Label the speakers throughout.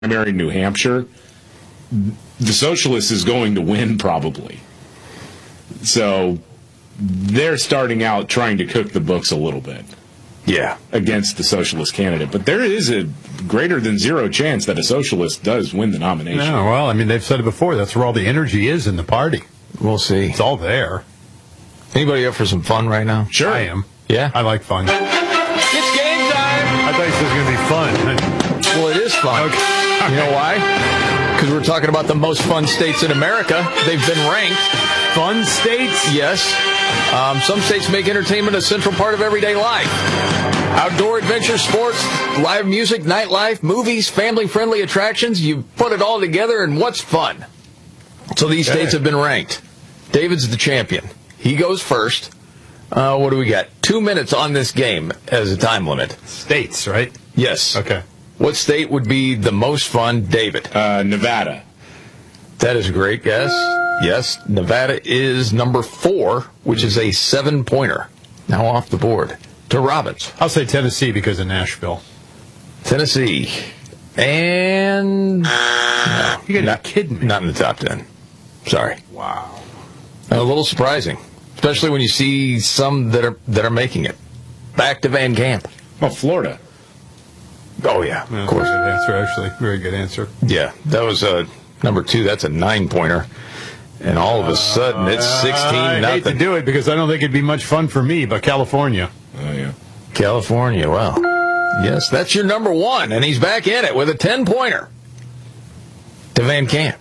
Speaker 1: primary in New Hampshire, the Socialist is going to win probably. So they're starting out trying to cook the books a little bit.
Speaker 2: Yeah.
Speaker 1: Against the Socialist candidate. But there is a greater than zero chance that a Socialist does win the nomination.
Speaker 3: No, well, I mean, they've said it before. That's where all the energy is in the party.
Speaker 2: We'll see.
Speaker 3: It's all there.
Speaker 2: Anybody up for some fun right now?
Speaker 1: Sure.
Speaker 3: I am.
Speaker 2: Yeah?
Speaker 3: I like fun.
Speaker 2: It's game time!
Speaker 3: I thought you said it was going to be fun.
Speaker 2: Well, it is fun.
Speaker 3: Okay.
Speaker 2: You know why? Because we're talking about the most fun states in America. They've been ranked.
Speaker 3: Fun states?
Speaker 2: Yes. Some states make entertainment a central part of everyday life. Outdoor adventure sports, live music, nightlife, movies, family-friendly attractions. You put it all together, and what's fun? So these states have been ranked. David's the champion. He goes first. What do we got? 2 minutes on this game as a time limit.
Speaker 3: States, right?
Speaker 2: Yes.
Speaker 3: Okay.
Speaker 2: What state would be the most fun, David?
Speaker 1: Nevada.
Speaker 2: That is a great guess. Yes, Nevada is number 4, which is a 7-pointer. Now off the board to Robbins.
Speaker 3: I'll say Tennessee because of Nashville.
Speaker 2: Tennessee. And no,
Speaker 3: You got to be kidding me.
Speaker 2: not in the top 10. Sorry.
Speaker 3: Wow.
Speaker 2: A little surprising, especially when you see some that are making it. Back to Van Camp.
Speaker 1: Well, Florida.
Speaker 2: Oh, yeah, of course.
Speaker 3: Good answer, actually. Very good answer.
Speaker 2: Yeah, that was number 2. That's a 9-pointer. And all of a sudden, it's 16-0.
Speaker 3: I hate to do it because I don't think it'd be much fun for me, but California.
Speaker 1: Oh, yeah.
Speaker 2: California, well, yes, that's your number 1, and he's back in it with a 10-pointer to Van Camp.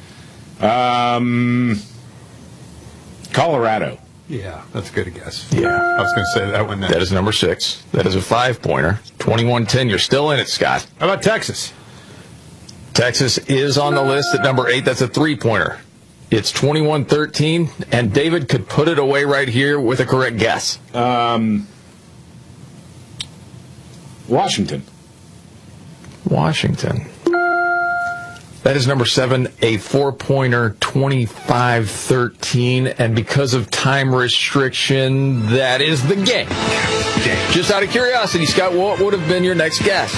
Speaker 1: Colorado.
Speaker 3: Yeah, that's a good guess.
Speaker 2: Yeah.
Speaker 3: I was going to say that one next.
Speaker 2: That is number 6. That is a 5-pointer. 21-10. You're still in it, Scott.
Speaker 3: How about Texas?
Speaker 2: Texas is on the list at number 8. That's a 3-pointer. It's 21-13, and David could put it away right here with a correct guess.
Speaker 1: Washington.
Speaker 2: Washington. That is number 7, a 4-pointer, 25-13, and because of time restriction, that is the game. Just out of curiosity, Scott, what would have been your next guess?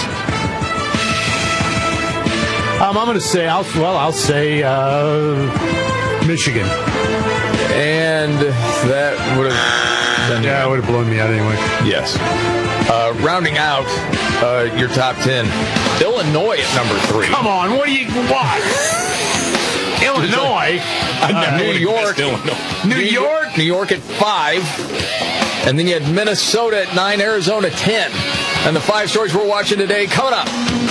Speaker 3: I'm going to say, I'll say Michigan.
Speaker 2: And that would have been...
Speaker 3: Yeah, it would have blown me out anyway.
Speaker 2: Yes. Rounding out your top 10, Illinois at number 3.
Speaker 3: Come on, what? Illinois?
Speaker 2: New York at 5. And then you had Minnesota at 9, Arizona 10. And the 5 stories we're watching today coming up.